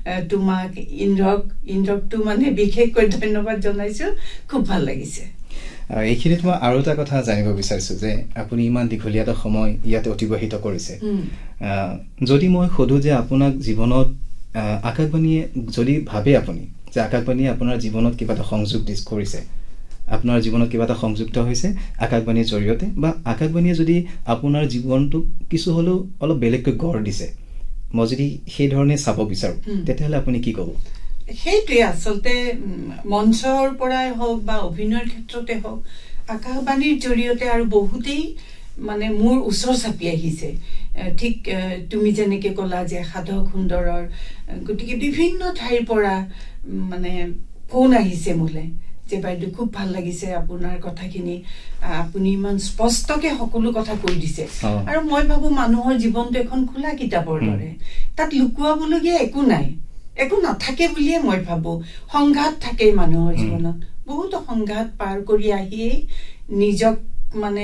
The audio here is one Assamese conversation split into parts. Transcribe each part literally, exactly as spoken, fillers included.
তোমাক ইন্দ্ৰক ইন্দ্ৰকটো মানে বিশেষকৈ ধন্যবাদ জনাইছো খুব ভাল লাগিছে এইখিনিত মই আৰু এটা কথা জানিব বিচাৰিছো যে আপুনি ইমান দীঘলীয়া এটা সময় ইয়াতে অতিবাহিত কৰিছে যদি মই সোধো যে আপোনাক জীৱনত আকাশবাণীয়ে যদি ভাবে আপুনি যে আকাশবাণীয়ে আপোনাৰ জীৱনত কিবা এটা সংযোগ দিছ কৰিছে আপোনাৰ জীৱনত কিবা এটা সংযুক্ত হৈছে আকাশবাণীৰ জৰিয়তে বা আকাশবাণীয়ে যদি আপোনাৰ জীৱনটো কিছু হলেও অলপ বেলেগকৈ গঢ় দিছে মই যদি সেই ধৰণে চাব বিচাৰো তেতিয়াহ'লে আপুনি কি ক'ব সেইটোৱে আচলতে মঞ্চৰ পৰাই হওক বা অভিনয়ৰ ক্ষেত্ৰতে হওক আকাশবাণীৰ জৰিয়তে আৰু বহুতেই মানে মোৰ ওচৰ চাপি আহিছে ঠিক তুমি যেনেকে ক'লা যে সাধক সুন্দৰৰ গতিকে বিভিন্ন ঠাইৰ পৰা মানে ফোন আহিছে মোলে যে বাইদেউ খুব ভাল লাগিছে আপোনাৰ কথাখিনি আপুনি ইমান স্পষ্টকে সকলো কথা কৈ দিছে আৰু মই ভাবো মানুহৰ জীৱনটো এখন খোলা কিতাপৰ দৰে তাত লুকুৱাবলগীয়া একো নাই একো নাথাকে বুলিয়ে মই ভাবো সংঘাত থাকে মানুহৰ জীৱনত বহুত সংঘাত পাৰ কৰি আহিয়ে নিজক মানে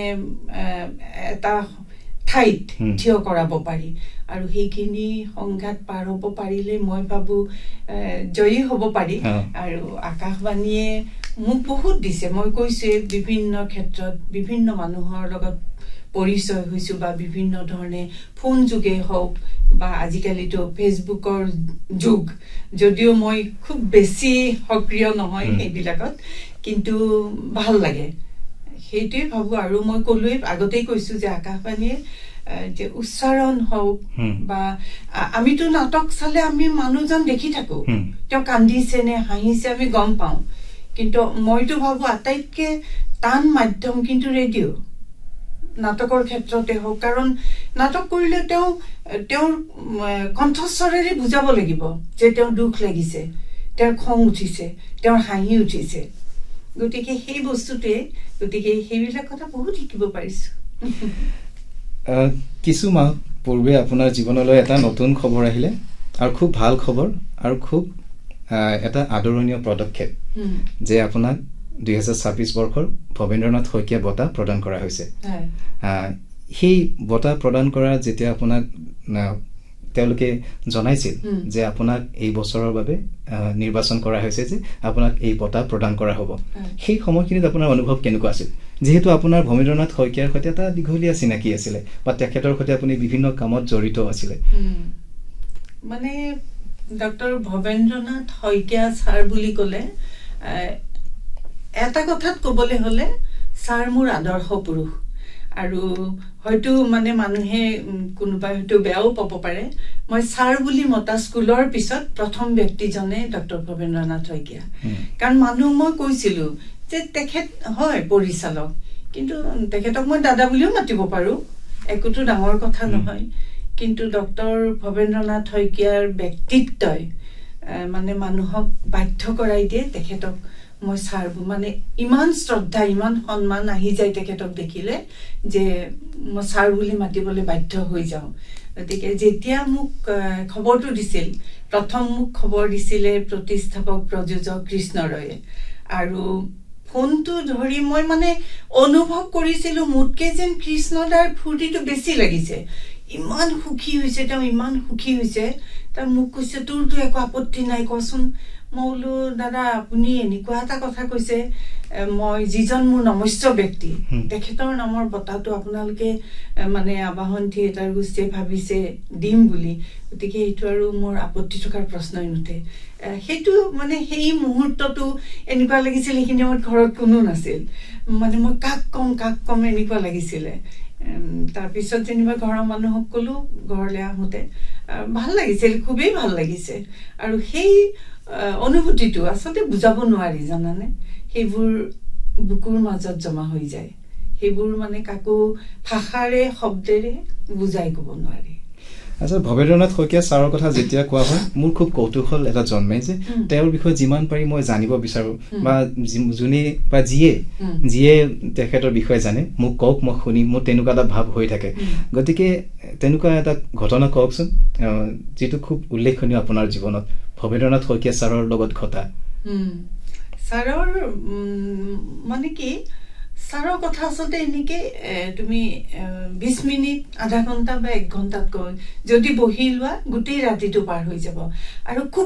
এটা ঠাইত থিয় কৰাব পাৰি আৰু সেইখিনি সংঘাত পাৰ হ'ব পাৰিলে মই ভাবো জয়ী হ'ব পাৰি আৰু আকাশবাণীয়ে মোক বহুত দিছে মই কৈছে বিভিন্ন ক্ষেত্ৰত বিভিন্ন মানুহৰ লগত পৰিচয় হৈছো বা বিভিন্ন ধৰণে ফোন যোগে হওক বা আজিকালিতো ফেসবুকৰ যুগ যদিও মই খুব বেছি সক্ৰিয় নহয় এইবিলাকত কিন্তু ভাল লাগে সেইটোৱে ভাবো আৰু মই কলোৱে আগতেই কৈছো যে আকাশবাণীয়ে যে উচ্চাৰণ হওক বা আমিতো নাটক চালে আমি মানুহজন দেখি থাকো তেওঁ কান্দিছে নে হাঁহিছে আমি গম পাওঁ কিন্তু মইতো ভাবো আটাইতকৈ টান মাধ্যম কিন্তু ৰেডিঅ' নাটকৰ ক্ষেত্ৰতে হওক কাৰণ নাটক কৰিলে তেওঁ তেওঁৰ কণ্ঠস্বৰেৰে বুজাব লাগিব যে তেওঁৰ দুখ লাগিছে তেওঁৰ খং উঠিছে তেওঁৰ হাঁহি উঠিছে গতিকে সেই বস্তুতে গতিকে সেইবিলাক কথা বহুত শিকিব পাৰিছো কিছু মাহ পূৰ্বে আপোনাৰ জীৱনলৈ এটা নতুন খবৰ আহিলে আৰু খুব ভাল খবৰ আৰু খুব এটা আদৰণীয় পদক্ষেপ যে আপোনাক দুই হাজাৰ ছাব্বিছ বৰ্ষৰ ভৱেন্দ্ৰনাথ শইকীয়া বঁটা প্ৰদান কৰা হৈছে সেই বঁটা প্ৰদান কৰা যেতিয়া আপোনাক তেওঁলোকে জনাইছিল যে আপোনাক এই বছৰৰ বাবে নিৰ্বাচন কৰা হৈছে যে আপোনাক এই বঁটা প্ৰদান কৰা হ'ব সেই সময়খিনিত আপোনাৰ অনুভৱ কেনেকুৱা আছিল যেহেতু আপোনাৰ ভৱেন্দ্ৰনাথ শইকীয়াৰ সৈতে এটা দীঘলীয়া চিনাকি আছিলে বা তেখেতৰ সৈতে আপুনি বিভিন্ন কামত জড়িত আছিলে মানে ডক্টৰ ভৱেন্দ্ৰনাথ শইকীয়া ছাৰ বুলি ক'লে এটা কথাত ক'বলৈ হ'লে ছাৰ মোৰ আদৰ্শ পুৰুষ আৰু হয়তো মানে মানুহে কোনোবাই হয়তো বেয়াও পাব পাৰে মই ছাৰ বুলি মতা স্কুলৰ পিছত প্ৰথম ব্যক্তিজনে ডক্টৰ ভৱেন্দ্ৰনাথ শইকীয়া কাৰণ মানুহ মই কৈছিলো যে তেখেত হয় পৰিচালক কিন্তু তেখেতক মই দাদা বুলিও মাতিব পাৰো একোটো ডাঙৰ কথা নহয় কিন্তু ডক্টৰ ভৱেন্দ্ৰনাথ শইকীয়াৰ ব্যক্তিত্বই মানে মানুহক বাধ্য কৰাই দিয়ে তেখেতক মই ছাৰ মানে ইমান শ্ৰদ্ধা ইমান সন্মান আহি যায় তেখেতক দেখিলে যে মই ছাৰ বুলি মাতিবলৈ বাধ্য হৈ যাওঁ গতিকে যেতিয়া মোক খবৰটো দিছিল প্ৰথম মোক খবৰ দিছিলে প্ৰতিষ্ঠাপক প্ৰযোজক কৃষ্ণ ৰয়ে আৰু ফোনটো ধৰি মই মানে অনুভৱ কৰিছিলো মোতকে যেন কৃষ্ণদাৰ ফূৰ্তিটো বেছি লাগিছে ইমান সুখী হৈছে তেওঁ ইমান সুখী হৈছে তাৰ মোক কৈছে তোৰতো একো আপত্তি নাই কচোন মই বোলো দাদা আপুনি এনেকুৱা এটা কথা কৈছে মই যিজন মোৰ নমস্য ব্যক্তি তেখেতৰ নামৰ বঁটাটো আপোনালোকে মানে আবাহন থিয়েটাৰ গোষ্ঠীয়ে ভাবিছে দিম বুলি গতিকে এইটো আৰু মোৰ আপত্তি থকাৰ প্ৰশ্নই নুঠে সেইটো মানে সেই মুহূৰ্তটো এনেকুৱা লাগিছিল এইখিনি সময়ত ঘৰত কোনো নাছিল মানে মই কাক কম কাক কম এনেকুৱা লাগিছিলে তাৰপিছত যেনিবা ঘৰৰ মানুহক ক'লো ঘৰলৈ আহোঁতে ভাল লাগিছিল খুবেই ভাল লাগিছে আৰু সেই অনুভূতিটো আচলতে বুজাব নোৱাৰি জানানে সেইবোৰ বুকুৰ মাজত জমা হৈ যায় সেইবোৰ মানে কাকো ভাষাৰে শব্দেৰে বুজাই ক'ব নোৱাৰি আচ্ছা ভৱেন্দ্ৰনাথ শইকীয়া ছাৰৰ কথা যেতিয়া কোৱা হয় মোৰ খুব কৌতূহল এটা জন্মে যে তেওঁৰ বিষয়ে যিমান পাৰি মই জানিব বিচাৰো বা যোনে বা যিয়ে যিয়ে তেখেতৰ বিষয়ে জানে মোক কওক মই শুনিম মোৰ তেনেকুৱা এটা ভাৱ হৈ থাকে গতিকে তেনেকুৱা এটা ঘটনা কওকচোন যিটো খুব উল্লেখনীয় আপোনাৰ জীৱনত ভৱেন্দ্ৰনাথ শইকীয়া ছাৰৰ লগত ঘটা ছাৰৰ মানে কি ছাৰৰ কথা আচলতে এনেকে তুমি বিশ মিনিট আধা ঘণ্টা বা এক ঘণ্টাত কৈ যদি বহি লোৱা গোটেই ৰাতিটো পাৰ হৈ যাব আৰু খুব